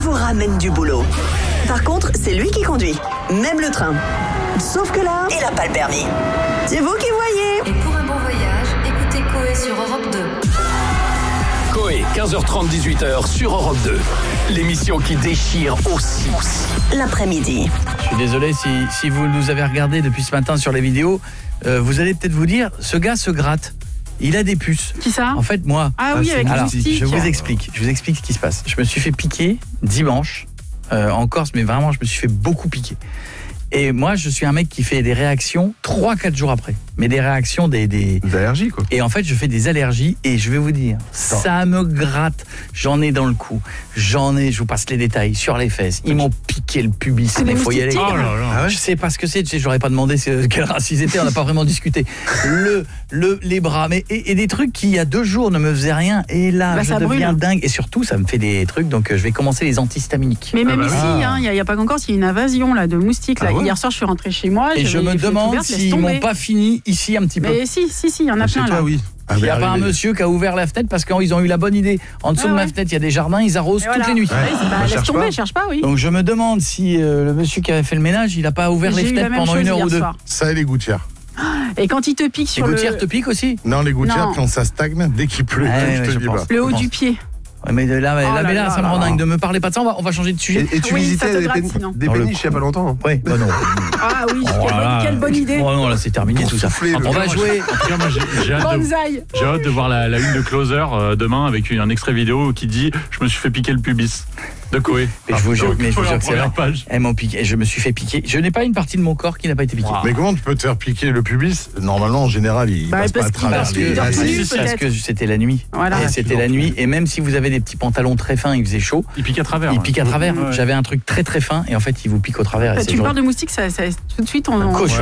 vous ramène du boulot. Par contre, c'est lui qui conduit, même le train. Sauf que là, il n'a pas le permis. C'est vous qui voyez. Et pour un bon voyage, écoutez Coé sur Europe 2. Coé, 15h30, 18h sur Europe 2. L'émission qui déchire aussi. L'après-midi. Je suis désolé si vous nous avez regardé depuis ce matin sur les vidéos, vous allez peut-être vous dire, ce gars se gratte. Il a des puces. Qui ça ? En fait, moi... Ah oui, avec alors, les moustiques. je vous explique ce qui se passe. Je me suis fait piquer dimanche en Corse, mais vraiment, je me suis fait beaucoup piquer. Et moi, je suis un mec qui fait des réactions 3-4 jours après. Mais des réactions, des allergies, quoi. Et en fait, je fais des allergies et je vais vous dire, ça me gratte. J'en ai dans le cou. Je vous passe les détails, sur les fesses. Ils m'ont piqué le pubis. Il faut y aller. Oh là là. Ah ouais, je sais pas ce que c'est. Je n'aurais pas demandé quelle race ils étaient. On n'a pas vraiment discuté. Les bras. Et des trucs qui, il y a 2 jours, ne me faisaient rien. Et là, je deviens dingue. Et surtout, ça me fait des trucs. Donc, je vais commencer les antihistaminiques. Mais même ici, il n'y a pas qu'encore, il y a une invasion là, de moustiques. Là. Ouais. Hier soir, je suis rentrée chez moi. Et je me demande s'ils m'ont pas fini ici un petit peu. Mais si, il y en a plein là. Oui. Il n'y a pas un monsieur qui a ouvert la fenêtre parce qu'ils ont eu la bonne idée. En dessous de ma fenêtre, il y a des jardins, ils arrosent toutes les nuits. Laisse tomber, cherche pas, oui. Donc je me demande si le monsieur qui avait fait le ménage, il n'a pas ouvert les fenêtres pendant 1 heure ou 2. Ça et les gouttières. Et quand il te pique sur les gouttières te piquent aussi ? Non, les gouttières, quand ça stagne, dès qu'il pleut, je te dis pas. Le haut du pied. Ouais, mais là, ça me rend dingue. Ne me parlez pas de ça, on va changer de sujet. Et tu visitais des péniches il n'y a pas longtemps. Oui, bah non. Ah oui, quelle bonne idée. Oh non, là c'est terminé tout ça. On va jouer. En tout cas, moi j'ai hâte de voir la une de Closer demain avec un extrait vidéo qui dit « Je me suis fait piquer le pubis ». De Coé. Mais je vous jure que c'est vrai. Elles m'ont piqué. Je me suis fait piquer. Je n'ai pas une partie de mon corps qui n'a pas été piquée. Wow. Mais comment tu peux te faire piquer le pubis ? Normalement, en général, il passe pas à travers. Parce que c'était la nuit. Voilà. Et c'était la nuit. Et même si vous avez des petits pantalons très fins, il faisait chaud. Il pique à travers. Il pique à travers. J'avais un truc très très fin et en fait, il vous pique au travers. Tu me parles de moustiques, ça tout de suite on